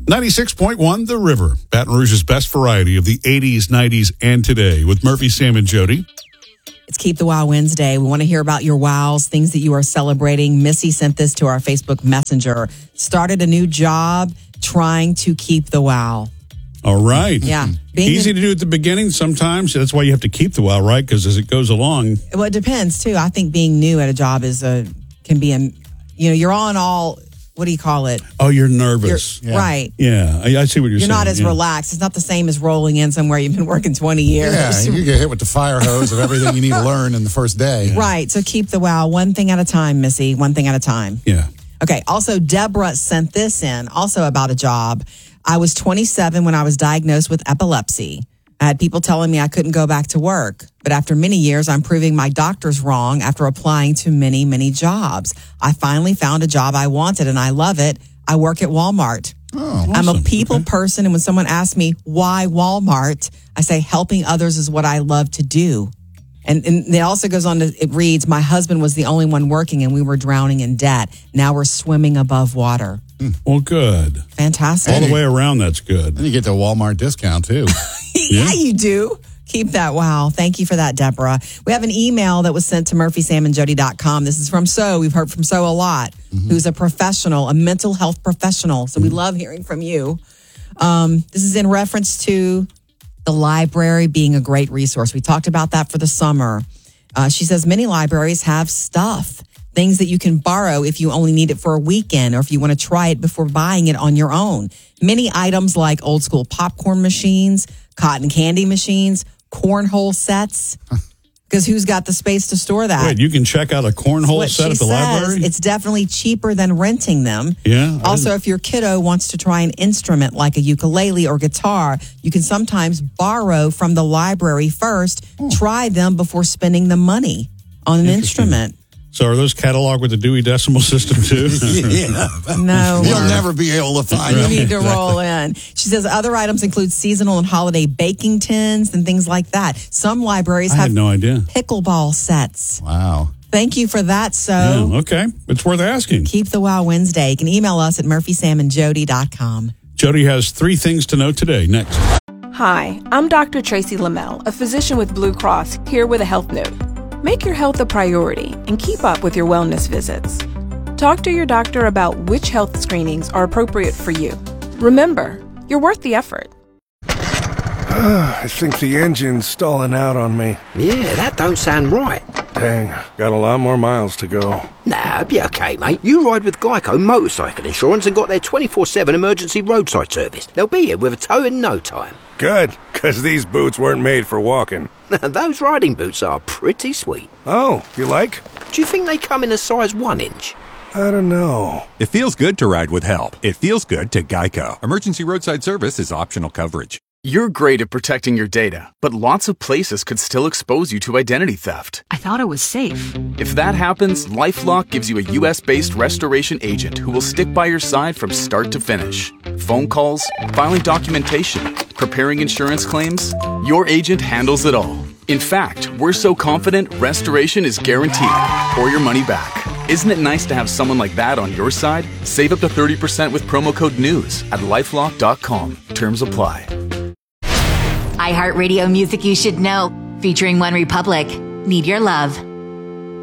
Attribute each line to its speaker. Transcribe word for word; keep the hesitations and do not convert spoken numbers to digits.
Speaker 1: ninety-six point one The River, Baton Rouge's best variety of the eighties, nineties, and today with Murphy, Sam, and Jody.
Speaker 2: It's Keep the Wow Wednesday. We want to hear about your wows, things that you are celebrating. Missy sent this to our Facebook Messenger. Started a new job trying to keep the wow.
Speaker 1: All right.
Speaker 2: Yeah.
Speaker 1: Being Easy in, to do at the beginning sometimes. That's why you have to keep the wow, right? Because as it goes along.
Speaker 2: Well, it depends, too. I think being new at a job is a, can be, a, you know, you're on all... What do you call it?
Speaker 1: Oh, you're nervous.
Speaker 2: You're, yeah. Right.
Speaker 1: Yeah, I, I see what you're,
Speaker 2: you're
Speaker 1: saying.
Speaker 2: You're not as
Speaker 1: yeah.
Speaker 2: relaxed. It's not the same as rolling in somewhere you've been working twenty years.
Speaker 3: Yeah, you get hit with the fire hose of everything you need to learn in the first day.
Speaker 2: Yeah. Right. So keep the wow. One thing at a time, Missy. One thing at a time.
Speaker 1: Yeah.
Speaker 2: Okay. Also, Deborah sent this in, also about a job. I was twenty-seven when I was diagnosed with epilepsy. I had people telling me I couldn't go back to work. But after many years, I'm proving my doctors wrong after applying to many, many jobs. I finally found a job I wanted, and I love it. I work at Walmart.
Speaker 3: Oh, awesome.
Speaker 2: I'm a people
Speaker 1: okay.
Speaker 2: person, and when someone asks me why Walmart, I say helping others is what I love to do. And, and it also goes on to, it reads, my husband was the only one working, and we were drowning in debt. Now we're swimming above water.
Speaker 1: Well, good.
Speaker 2: Fantastic.
Speaker 1: All the way around, that's good.
Speaker 3: And you get the Walmart discount, too.
Speaker 2: yeah, yeah, you do. Keep that wow. Thank you for that, Deborah. We have an email that was sent to murphy sam and jody dot com. This is from So. We've heard from So a lot, mm-hmm. who's a professional, a mental health professional. So mm-hmm. we love hearing from you. Um, this is in reference to the library being a great resource. We talked about that for the summer. Uh, she says many libraries have stuff, things that you can borrow if you only need it for a weekend or if you want to try it before buying it on your own. Many items like old school popcorn machines, cotton candy machines, cornhole sets. Because who's got the space to store that?
Speaker 1: Wait, you can check out a cornhole set at the
Speaker 2: says,
Speaker 1: library?
Speaker 2: It's definitely cheaper than renting them.
Speaker 1: Yeah.
Speaker 2: Also, if your kiddo wants to try an instrument like a ukulele or guitar, you can sometimes borrow from the library first, oh. try them before spending the money on an instrument.
Speaker 1: So are those cataloged with the Dewey Decimal System, too?
Speaker 3: yeah.
Speaker 2: No.
Speaker 3: You'll never be able to find
Speaker 2: You
Speaker 3: them.
Speaker 2: need to roll in. She says other items include seasonal and holiday baking tins and things like that. Some libraries
Speaker 1: I
Speaker 2: have
Speaker 1: had no idea.
Speaker 2: pickleball sets.
Speaker 3: Wow.
Speaker 2: Thank you for that, So.
Speaker 1: Yeah, okay. It's worth asking.
Speaker 2: Keep the Wow Wednesday. You can email us at murphy sam and jody dot com.
Speaker 1: Jody has three things to know today. Next.
Speaker 4: Hi, I'm Doctor Tracy Lamel, a physician with Blue Cross, here with a health note. Make your health a priority and keep up with your wellness visits. Talk to your doctor about which health screenings are appropriate for you. Remember, you're worth the effort.
Speaker 5: I think the engine's stalling out on me.
Speaker 6: Yeah, that don't sound right.
Speaker 5: Dang, got a lot more miles to go.
Speaker 6: Nah, be okay, mate. You ride with Geico Motorcycle Insurance and got their twenty-four seven emergency roadside service. They'll be here with a tow in no time.
Speaker 5: Good, because these boots weren't made for walking.
Speaker 6: Those riding boots are pretty sweet.
Speaker 5: Oh, you like?
Speaker 6: Do you think they come in a size one inch?
Speaker 5: I don't know.
Speaker 7: It feels good to ride with help. It feels good to Geico. Emergency roadside service is optional coverage.
Speaker 8: You're great at protecting your data, but lots of places could still expose you to identity theft.
Speaker 9: I thought it was safe.
Speaker 8: If that happens, LifeLock gives you a U S based restoration agent who will stick by your side from start to finish. Phone calls, filing documentation, preparing insurance claims, your agent handles it all. In fact, we're so confident restoration is guaranteed or your money back. Isn't it nice to have someone like that on your side? Save up to thirty percent with promo code NEWS at lifelock dot com. Terms apply.
Speaker 9: iHeartRadio music you should know, featuring One Republic. Need Your Love.